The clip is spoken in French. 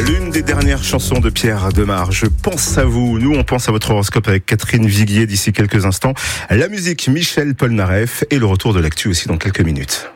L'une des dernières chansons de Pierre Demar. Je pense à vous. Nous, on pense à votre horoscope avec Catherine Viguier d'ici quelques instants. La musique, Michel Polnareff et le retour de l'actu aussi dans quelques minutes.